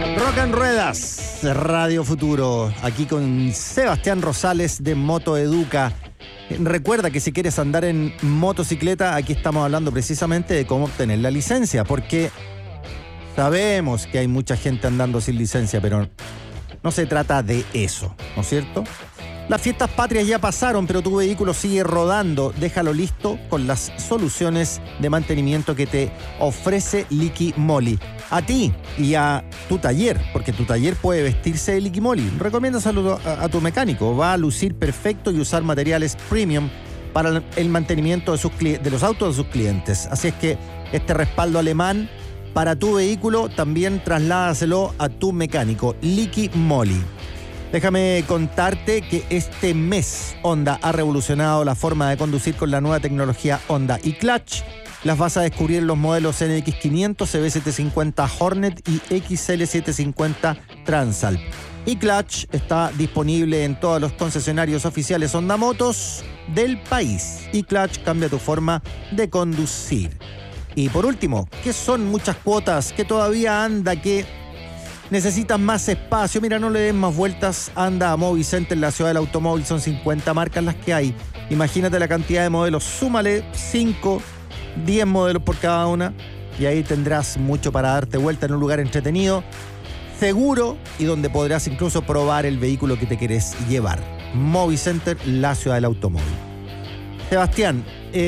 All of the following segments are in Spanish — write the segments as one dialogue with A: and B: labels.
A: Rock en Ruedas, Radio Futuro, aquí con Sebastián Rosales de Motoeduca. Recuerda que si quieres andar en motocicleta, aquí estamos hablando precisamente de cómo obtener la licencia, porque sabemos que hay mucha gente andando sin licencia, pero no se trata de eso, ¿no es cierto? Las fiestas patrias ya pasaron, pero tu vehículo sigue rodando. Déjalo listo con las soluciones de mantenimiento que te ofrece Liqui Moly. A ti y a tu taller, porque tu taller puede vestirse de Liqui Moly. Recomiéndaselo a tu mecánico. Va a lucir perfecto y usar materiales premium para el mantenimiento de los autos de sus clientes. Así es que este respaldo alemán para tu vehículo también trasládaselo a tu mecánico. Liqui Moly. Déjame contarte que este mes Honda ha revolucionado la forma de conducir con la nueva tecnología Honda eClutch. Las vas a descubrir en los modelos NX500, CB750 Hornet y XL750 Transalp. eClutch está disponible en todos los concesionarios oficiales Honda Motos del país. eClutch cambia tu forma de conducir. Y por último, ¿qué son muchas cuotas? ¿Qué todavía anda? ¿Qué necesitas más espacio? Mira, no le den más vueltas. Anda a Movicenter, la ciudad del automóvil. Son 50 marcas las que hay. Imagínate la cantidad de modelos. Súmale 5, 10 modelos por cada una. Y ahí tendrás mucho para darte vuelta en un lugar entretenido, seguro y donde podrás incluso probar el vehículo que te querés llevar. Movicenter, la ciudad del automóvil. Sebastián,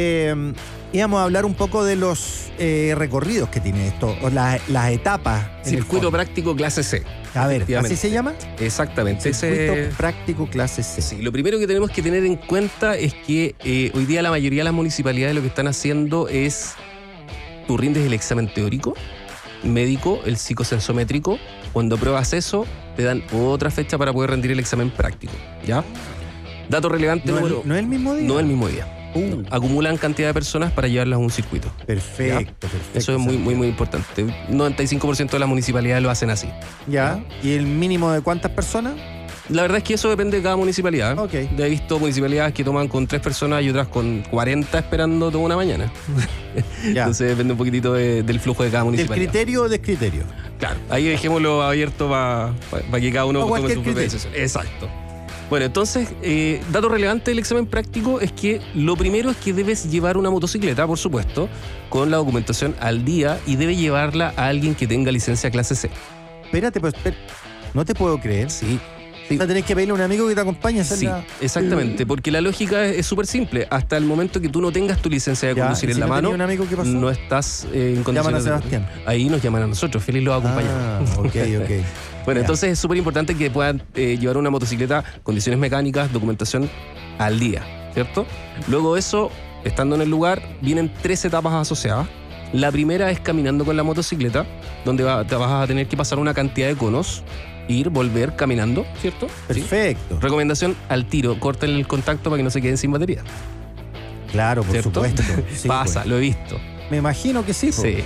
A: íbamos a hablar un poco de los recorridos que tiene esto, o las etapas.
B: Circuito práctico clase C.
A: A ver, ¿así se llama?
B: Exactamente.
A: Circuito práctico clase C.
B: Sí, lo primero que tenemos que tener en cuenta es que hoy día la mayoría de las municipalidades lo que están haciendo es, tú rindes el examen teórico, médico, el psicosensométrico. Cuando pruebas eso, te dan otra fecha para poder rendir el examen práctico, ¿ya? Dato relevante número...
A: ¿No es el mismo día?
B: No es el mismo día. No. Acumulan cantidad de personas para llevarlas a un circuito.
A: Perfecto.
B: Eso es muy importante. 95% de las municipalidades lo hacen así.
A: ¿Ya? ¿Y el mínimo de cuántas personas?
B: La verdad es que eso depende de cada municipalidad.
A: Okay.
B: Ya he visto municipalidades que toman con 3 personas y otras con 40 esperando toda una mañana.
A: Ya.
B: Entonces depende un poquitito del flujo de cada municipalidad.
A: ¿Del criterio o descriterio?
B: Claro, ahí dejémoslo abierto para que cada uno tome su propia decisión. Exacto. Bueno, entonces, dato relevante del examen práctico es que lo primero es que debes llevar una motocicleta, por supuesto, con la documentación al día y debe llevarla a alguien que tenga licencia clase C.
A: Espérate, pues, no te puedo creer.
B: Sí.
A: O sea, tenés que pedirle a un amigo que te acompañe a hacer
B: Sí, exactamente, porque la lógica es súper simple. Hasta el momento que tú no tengas tu licencia de conducir en la mano,
A: un amigo, ¿qué pasó?
B: no estás en condiciones.
A: Llaman a Sebastián.
B: Ahí nos llaman a nosotros, feliz los acompañamos.
A: Ok.
B: Bueno,
A: Ya.
B: entonces es súper importante que puedan llevar una motocicleta, condiciones mecánicas, documentación al día, ¿cierto? Luego de eso, estando en el lugar, vienen 3 etapas asociadas. La primera es caminando con la motocicleta, donde te vas a tener que pasar una cantidad de conos, ir, volver caminando, ¿cierto?
A: Perfecto.
B: ¿Sí? Recomendación al tiro, corten el contacto para que no se queden sin batería.
A: Claro, por
B: ¿Cierto?
A: supuesto. Sí,
B: Pasa,
A: pues.
B: lo he visto.
A: Me imagino que sí.
B: Sí.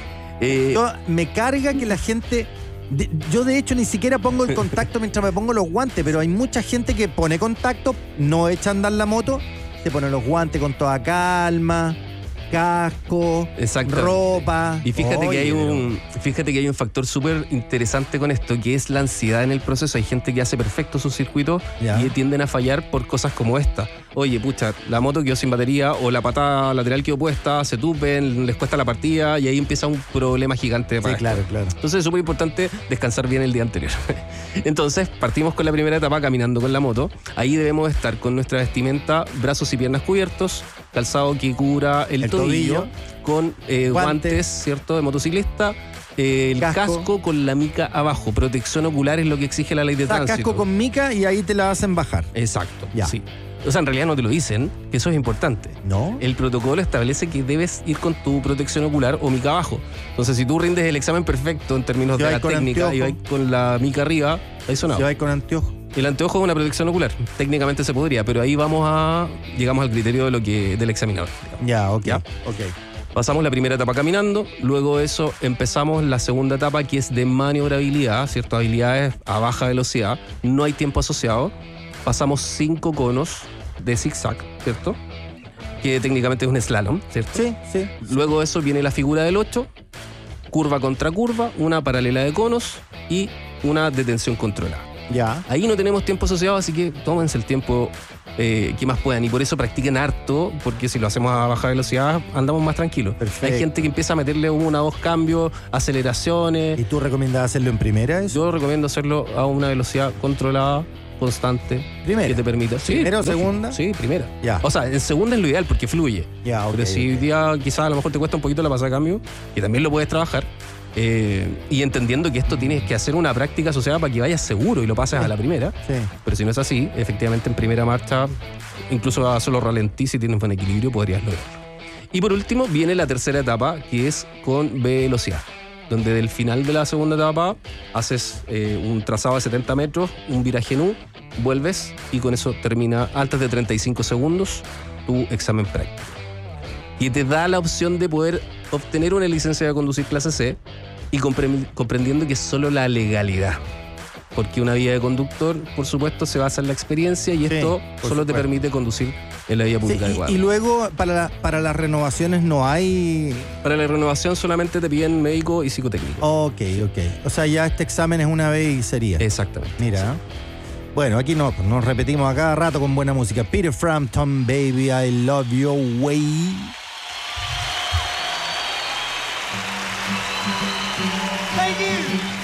A: Me carga que la gente... yo de hecho ni siquiera pongo el contacto mientras me pongo los guantes, pero hay mucha gente que pone contacto, no echa a andar la moto, se pone los guantes con toda calma, casco, ropa.
B: Y fíjate que hay un factor súper interesante con esto, que es la ansiedad en el proceso. Hay gente que hace perfecto sus circuitos y tienden a fallar por cosas como esta. Oye, pucha, la moto quedó sin batería o la pata lateral quedó puesta, se tupen, les cuesta la partida y ahí empieza un problema gigante.
A: Sí, claro.
B: Entonces es súper importante descansar bien el día anterior. Entonces partimos con la primera etapa caminando con la moto. Ahí debemos estar con nuestra vestimenta, brazos y piernas cubiertos, calzado que cubra el tobillo, con guantes, ¿cierto?, de motociclista. El casco con la mica abajo. Protección ocular es lo que exige la ley de tránsito.
A: Casco con mica y ahí te la hacen bajar.
B: Exacto,
A: ya.
B: Sí. O sea, en realidad no te lo dicen, que eso es importante.
A: ¿No?
B: El protocolo establece que debes ir con tu protección ocular o mica abajo. Entonces, si tú rindes el examen perfecto en términos de la técnica y vas con la mica arriba, ahí sonado.
A: Si vas con anteojo.
B: El anteojo es una protección ocular. Técnicamente se podría, pero ahí llegamos al criterio del examinador.
A: Ya, ok.
B: Pasamos la primera etapa caminando, luego de eso empezamos la segunda etapa, que es de maniobrabilidad, ¿cierto? Habilidades a baja velocidad, no hay tiempo asociado. Pasamos 5 conos de zigzag, ¿cierto? Que técnicamente es un slalom, ¿cierto?
A: Sí.
B: Luego de eso viene la figura del 8, curva contra curva, una paralela de conos y una detención controlada.
A: Ya.
B: Ahí no tenemos tiempo asociado, así que tómense el tiempo que más puedan. Y por eso practiquen harto, porque si lo hacemos a baja velocidad, andamos más tranquilos.
A: Perfecto.
B: Hay gente que empieza a meterle 1 o 2 cambios, aceleraciones.
A: ¿Y tú recomiendas hacerlo en primera eso?
B: Yo recomiendo hacerlo a una velocidad controlada, constante.
A: Primera.
B: Que te permita. Sí,
A: ¿Primera o
B: lógico.
A: segunda?
B: Sí, primera.
A: Ya.
B: O sea, en segunda es lo ideal porque fluye.
A: Ya, ok.
B: Pero si hoy día quizás a lo mejor te cuesta un poquito la pasada de cambio, que también lo puedes trabajar, y entendiendo que esto tienes que hacer una práctica asociada para que vayas seguro y lo pases a la primera.
A: Sí.
B: Pero si no es así, efectivamente en primera marcha, incluso a solo ralentí, si tienes buen equilibrio, podrías lograrlo. Y por último viene la tercera etapa, que es con velocidad, donde del final de la segunda etapa haces un trazado de 70 metros, un viraje en U, vuelves y con eso termina antes de 35 segundos tu examen práctico. Y te da la opción de poder obtener una licencia de conducir clase C y comprendiendo que es solo la legalidad. Porque una vía de conductor, por supuesto, se basa en la experiencia y
A: Sí,
B: esto
A: por
B: solo te
A: supuesto.
B: permite conducir en la vía
A: Sí,
B: pública adecuada.
A: y luego para las renovaciones no hay...
B: Para la renovación solamente te piden médico y psicotécnico.
A: Ok. O sea, ya este examen es una vez y sería.
B: Exactamente.
A: Mira. Bueno, aquí nos repetimos a cada rato con buena música. Peter Frampton, Baby, I Love Your Way.
C: Thank you.